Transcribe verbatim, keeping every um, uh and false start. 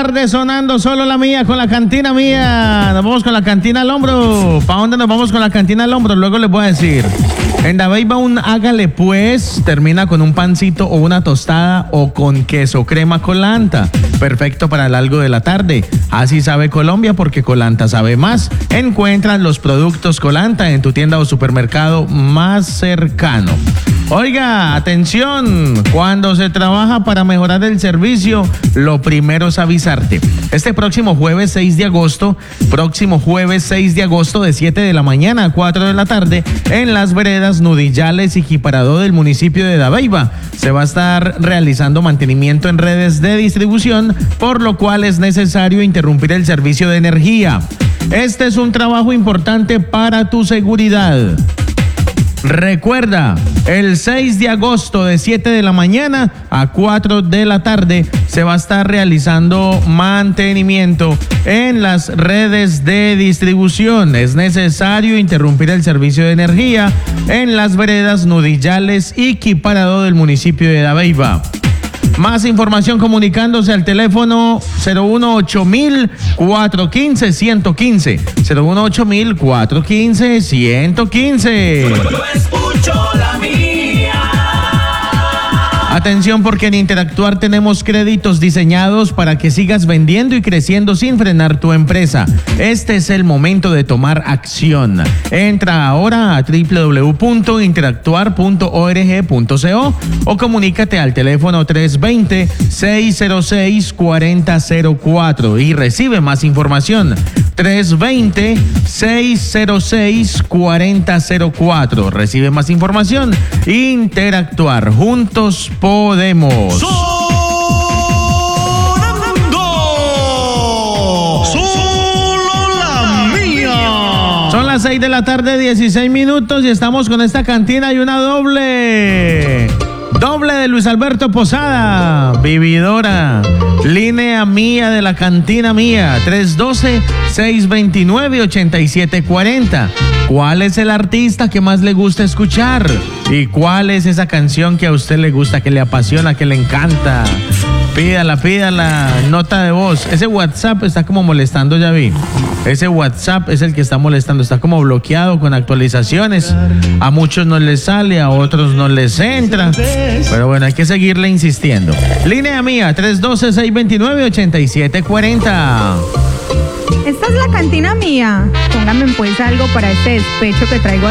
tarde sonando solo la mía con la cantina mía. Nos vamos con la cantina al hombro. ¿Para dónde nos vamos con la cantina al hombro? Luego les voy a decir. En Dabeiba un hágale pues termina con un pancito o una tostada o con queso crema Colanta. Perfecto para el algo de la tarde. Así sabe Colombia porque Colanta sabe más. Encuentras los productos Colanta en tu tienda o supermercado más cercano. Oiga, atención, cuando se trabaja para mejorar el servicio, lo primero es avisarte. Este próximo jueves seis de agosto, próximo jueves seis de agosto de siete de la mañana a cuatro de la tarde, en Las Veredas, Nudillales y Jiparadó del municipio de Dabeiba, se va a estar realizando mantenimiento en redes de distribución, por lo cual es necesario interrumpir el servicio de energía. Este es un trabajo importante para tu seguridad. Recuerda, el seis de agosto de siete de la mañana a cuatro de la tarde se va a estar realizando mantenimiento en las redes de distribución. Es necesario interrumpir el servicio de energía en Las Veredas, Nudillales y Jiparadó del municipio de Dabeiba. Más información comunicándose al teléfono cero uno ocho mil cuatrocientos quince ciento quince. cero uno ocho mil cuatrocientos quince ciento quince. Yo, yo escucho la mía. Atención porque en Interactuar tenemos créditos diseñados para que sigas vendiendo y creciendo sin frenar tu empresa. Este es el momento de tomar acción. Entra ahora a doble u doble u doble u punto interactuar punto org punto co o comunícate al teléfono tres dos cero, seis cero seis, cuatro cero cero cuatro y recibe más información. tres dos cero, seis cero seis, cuatro cero cero cuatro. Recibe más información. Interactuar. Juntos podemos. Sonando. Solo la mía. Son las seis de la tarde, dieciséis minutos y estamos con esta cantina y una doble. Doble de Luis Alberto Posada, Vividora, línea mía de la cantina mía, tres uno dos, seis dos nueve, ocho siete cuatro cero. ¿Cuál es el artista que más le gusta escuchar? ¿Y cuál es esa canción que a usted le gusta, que le apasiona, que le encanta? Pídala, pídala, nota de voz. Ese WhatsApp está como molestando, ya vi. Ese WhatsApp es el que está molestando, está como bloqueado con actualizaciones. A muchos no les sale, a otros no les entra. Pero bueno, hay que seguirle insistiendo. Línea mía, tres uno dos, seis dos nueve, ocho siete cuatro cero. Esta es la cantina mía. Pónganme pues algo para este despecho que traigo